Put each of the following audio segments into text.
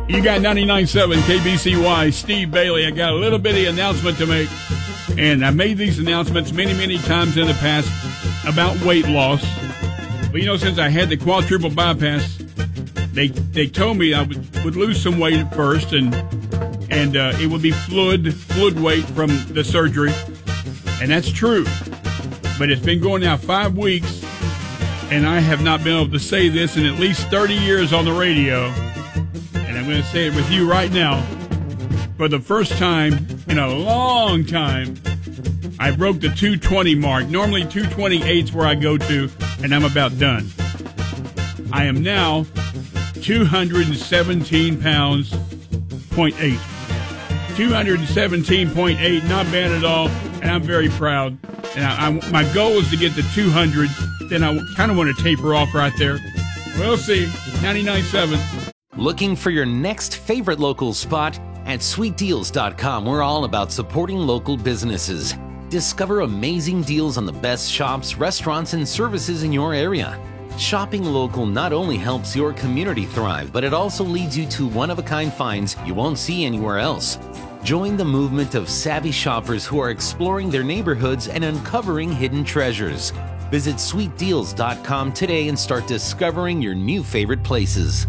You got 99.7 KBCY, Steve Bailey. I got a little bitty announcement to make. And I've made these announcements many, many times in the past about weight loss. But, since I had the quadruple bypass, they told me I would lose some weight at first, and it would be fluid weight from the surgery. And that's true. But it's been going now 5 weeks, and I have not been able to say this in at least 30 years on the radio. And I'm going to say it with you right now. For the first time in a long time, I broke the 220 mark. Normally 228 is where I go to, and I'm about done. I am now 217 pounds, 0.8. 217.8, not bad at all, and I'm very proud. And my goal is to get to 200. Then I kind of want to taper off right there. We'll see. 99.7. Looking for your next favorite local spot? At sweetdeals.com, we're all about supporting local businesses. Discover amazing deals on the best shops, restaurants, and services in your area. Shopping local not only helps your community thrive, but it also leads you to one-of-a-kind finds you won't see anywhere else. Join the movement of savvy shoppers who are exploring their neighborhoods and uncovering hidden treasures. Visit sweetdeals.com today and start discovering your new favorite places.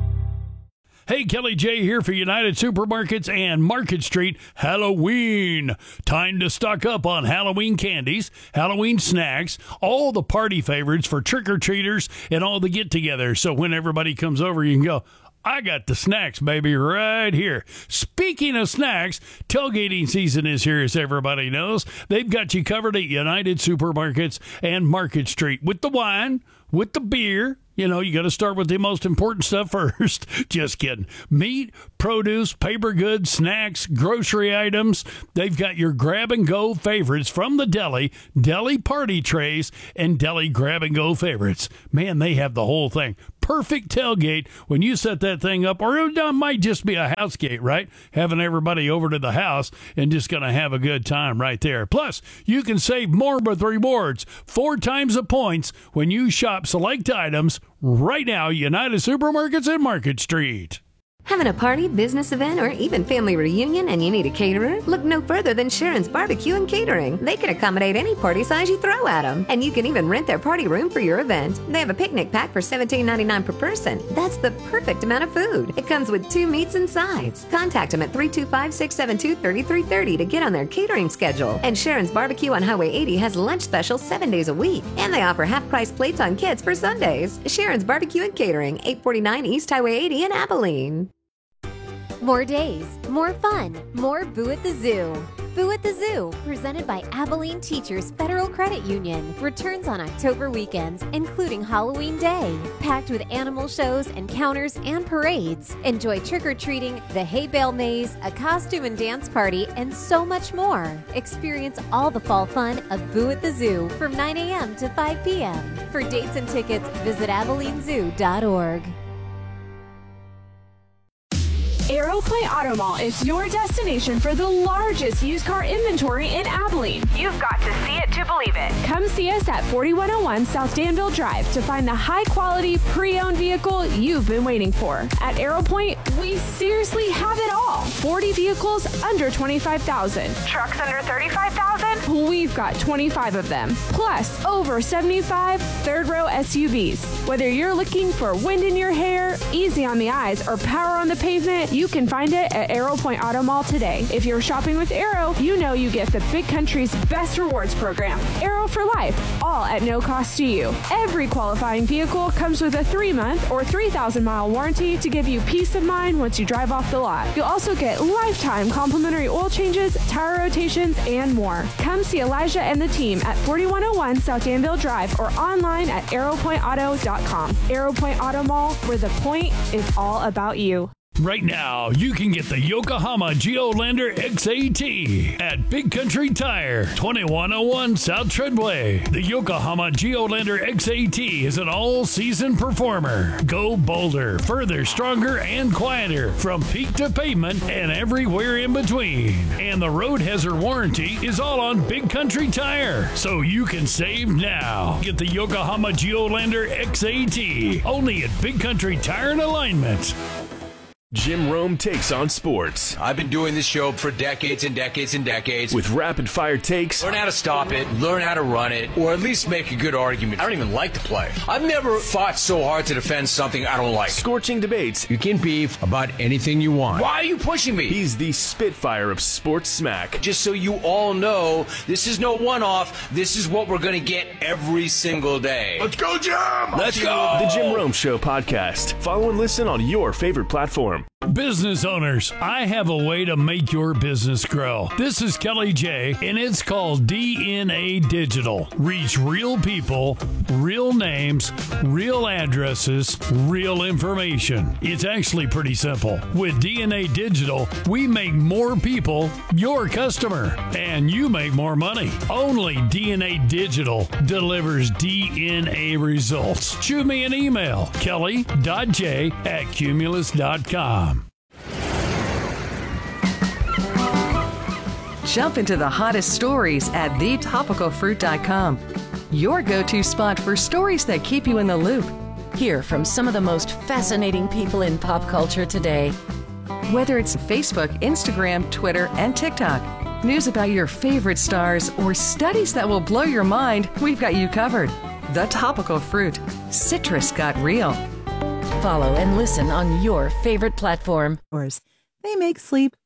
Hey, Kelly J here for United Supermarkets and Market Street Halloween. Time to stock up on Halloween candies, Halloween snacks, all the party favorites for trick-or-treaters and all the get-togethers. So when everybody comes over, you can go, I got the snacks, baby, right here. Speaking of snacks, tailgating season is here, as everybody knows. They've got you covered at United Supermarkets and Market Street with the wine, with the beer. You got to start with the most important stuff first. Just kidding. Meat, produce, paper goods, snacks, grocery items. They've got your grab-and-go favorites from the deli party trays, and deli grab-and-go favorites. Man, they have the whole thing. Perfect tailgate when you set that thing up, or it might just be a house gate, right? Having everybody over to the house and just going to have a good time right there. Plus, you can save more with rewards, 4 times the points when you shop select items right now. United Supermarkets and Market Street. Having a party, business event, or even family reunion and you need a caterer? Look no further than Sharon's Barbecue and Catering. They can accommodate any party size you throw at them. And you can even rent their party room for your event. They have a picnic pack for $17.99 per person. That's the perfect amount of food. It comes with 2 meats and sides. Contact them at 325-672-3330 to get on their catering schedule. And Sharon's Barbecue on Highway 80 has lunch specials 7 days a week. And they offer half-price plates on kids for Sundays. Sharon's Barbecue and Catering, 849 East Highway 80 in Abilene. More days, more fun, more Boo at the Zoo. Boo at the Zoo, presented by Abilene Teachers Federal Credit Union, returns on October weekends, including Halloween Day. Packed with animal shows, encounters, and parades. Enjoy trick-or-treating, the hay bale maze, a costume and dance party, and so much more. Experience all the fall fun of Boo at the Zoo from 9 a.m. to 5 p.m. For dates and tickets, visit AbileneZoo.org. Arrow Point Auto Mall is your destination for the largest used car inventory in Abilene. You've got to see it to believe it. Come see us at 4101 South Danville Drive to find the high-quality, pre-owned vehicle you've been waiting for. At Arrow Point, we seriously have it all. 40 vehicles under $25,000. Trucks under $35,000? We've got 25 of them. Plus, over 75 third-row SUVs. Whether you're looking for wind in your hair, easy on the eyes, or power on the pavement, you can find it at Arrow Point Auto Mall today. If you're shopping with Arrow, you know you get the Big Country's best rewards program. Arrow for life, all at no cost to you. Every qualifying vehicle comes with a 3-month or 3,000-mile warranty to give you peace of mind once you drive off the lot. You'll also get lifetime complimentary oil changes, tire rotations, and more. Come see Elijah and the team at 4101 South Danville Drive or online at arrowpointauto.com. Arrow Point Auto Mall, where the point is all about you. Right now, you can get the Yokohama Geolandar XAT at Big Country Tire, 2101 South Treadway. The Yokohama Geolandar XAT is an all-season performer. Go bolder, further, stronger, and quieter from peak to pavement and everywhere in between. And the road hazard warranty is all on Big Country Tire, so you can save now. Get the Yokohama Geolandar XAT only at Big Country Tire and Alignment. Jim Rome Takes on Sports. I've been doing this show for decades and decades and decades. With rapid-fire takes. Learn how to stop it, learn how to run it, or at least make a good argument. I don't even like to play. I've never fought so hard to defend something I don't like. Scorching debates. You can beef about anything you want. Why are you pushing me? He's the Spitfire of sports smack. Just so you all know, this is no one-off. This is what we're going to get every single day. Let's go, Jim! Let's go! The Jim Rome Show podcast. Follow and listen on your favorite platform. Business owners, I have a way to make your business grow. This is Kelly J, and it's called DNA Digital. Reach real people, real names, real addresses, real information. It's actually pretty simple. With DNA Digital, we make more people your customer, and you make more money. Only DNA Digital delivers DNA results. Shoot me an email, kelly.j@cumulus.com. Jump into the hottest stories at thetopicalfruit.com. Your go-to spot for stories that keep you in the loop. Hear from some of the most fascinating people in pop culture today. Whether it's Facebook, Instagram, Twitter, and TikTok, news about your favorite stars, or studies that will blow your mind, we've got you covered. The Topical Fruit. Citrus got real. Follow and listen on your favorite platform. They make sleep